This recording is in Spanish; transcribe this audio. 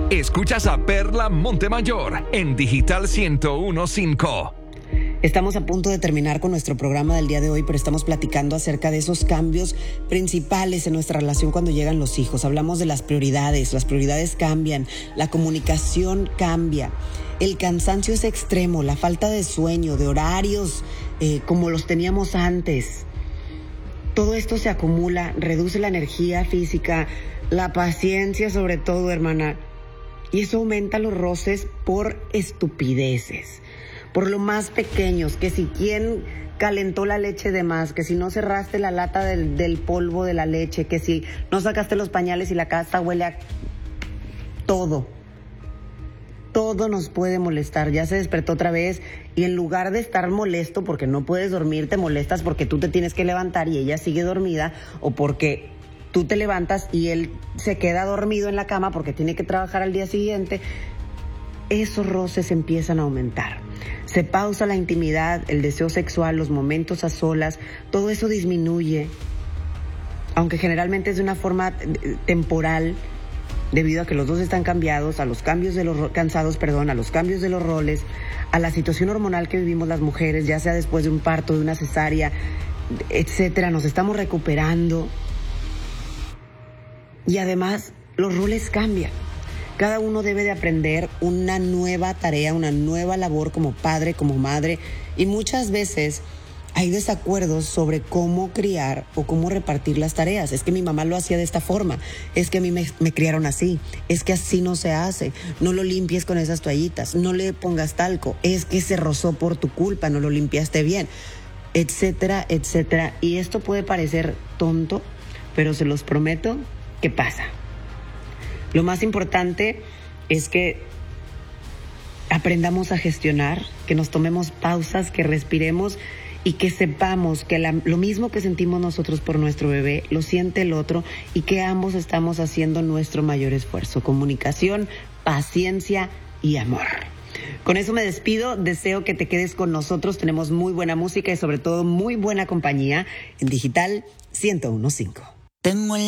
Escuchas a Perla Montemayor en Digital 101.5. Estamos a punto de terminar con nuestro programa del día de hoy, pero estamos platicando acerca de esos cambios principales en nuestra relación cuando llegan los hijos. Hablamos de las prioridades cambian, la comunicación cambia, el cansancio es extremo, la falta de sueño, de horarios como los teníamos antes. Todo esto se acumula, reduce la energía física, la paciencia sobre todo, hermana, y eso aumenta los roces por estupideces. Por lo más pequeños, que si quién calentó la leche de más, que si no cerraste la lata del polvo de la leche, que si no sacaste los pañales y la casa huele a todo. Todo nos puede molestar. Ya se despertó otra vez y en lugar de estar molesto porque no puedes dormir, te molestas porque tú te tienes que levantar y ella sigue dormida, o porque tú te levantas y él se queda dormido en la cama porque tiene que trabajar al día siguiente. Esos roces empiezan a aumentar. Se pausa la intimidad, el deseo sexual, los momentos a solas, todo eso disminuye, aunque generalmente es de una forma temporal, debido a que los dos están cambiados, a los cambios de los cambios de los roles, a la situación hormonal que vivimos las mujeres, ya sea después de un parto, de una cesárea, etcétera. Nos estamos recuperando y además los roles cambian. Cada uno debe de aprender una nueva tarea, una nueva labor como padre, como madre, y muchas veces hay desacuerdos sobre cómo criar o cómo repartir las tareas. Es que mi mamá lo hacía de esta forma, es que a mí me criaron así, es que así no se hace, no lo limpies con esas toallitas, no le pongas talco, es que se rozó por tu culpa, no lo limpiaste bien, etcétera, etcétera. Y esto puede parecer tonto, pero se los prometo que pasa. Lo más importante es que aprendamos a gestionar, que nos tomemos pausas, que respiremos y que sepamos que lo mismo que sentimos nosotros por nuestro bebé, lo siente el otro, y que ambos estamos haciendo nuestro mayor esfuerzo. Comunicación, paciencia y amor. Con eso me despido, deseo que te quedes con nosotros, tenemos muy buena música y sobre todo muy buena compañía en Digital 101.5. Tengo